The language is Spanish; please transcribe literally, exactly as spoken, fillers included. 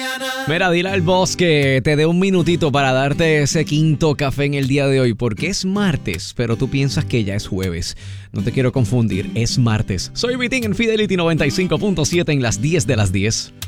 Mira, dile al boss que te dé un minutito para darte ese quinto café en el día de hoy, porque es martes, pero tú piensas que ya es jueves. No te quiero confundir, es martes. Soy Vitín en Fidelity noventa y cinco punto siete en las diez de las diez.